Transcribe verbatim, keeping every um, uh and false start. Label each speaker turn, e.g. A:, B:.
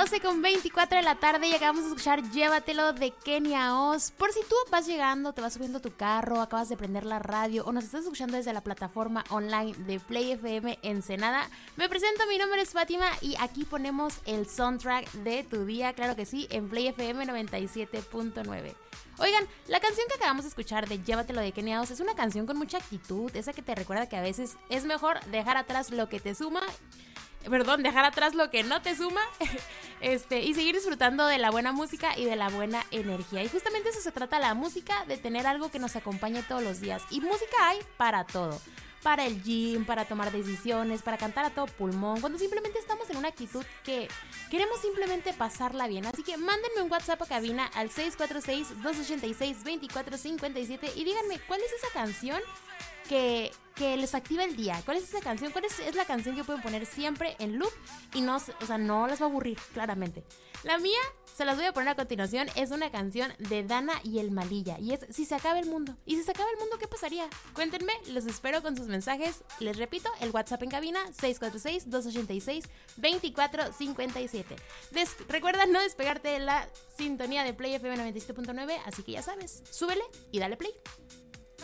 A: doce con veinticuatro de la tarde y acabamos de escuchar Llévatelo de Kenia Oz. Por si tú vas llegando, te vas subiendo a tu carro, acabas de prender la radio o nos estás escuchando desde la plataforma online de Play F M Ensenada, me presento, mi nombre es Fátima y aquí ponemos el soundtrack de tu día, claro que sí, en Play F M noventa y siete punto nueve. Oigan, la canción que acabamos de escuchar de Llévatelo de Kenia Oz es una canción con mucha actitud, esa que te recuerda que a veces es mejor dejar atrás lo que te suma, perdón, dejar atrás lo que no te suma, este, y seguir disfrutando de la buena música y de la buena energía. Y justamente eso se trata la música, de tener algo que nos acompañe todos los días. Y música hay para todo. Para el gym, para tomar decisiones, para cantar a todo pulmón, cuando simplemente estamos en una actitud que queremos simplemente pasarla bien. Así que mándenme un WhatsApp a cabina al seis cuatro seis, dos ocho seis, dos cuatro cinco siete y díganme cuál es esa canción que, que les activa el día. ¿Cuál es esa canción? ¿Cuál es, es la canción que pueden poner siempre en loop y no, o sea, no las va a aburrir, claramente? La mía, se las voy a poner a continuación, es una canción de Dana y el Malilla y es Si se acaba el mundo. ¿Y si se acaba el mundo, qué pasaría? Cuéntenme, los espero con sus mensajes. Les repito, el WhatsApp en cabina seis cuatro seis, dos ocho seis, dos cuatro cinco siete. Des- recuerda no despegarte de la sintonía de Play F M noventa y siete punto nueve, así que ya sabes, súbele y dale play.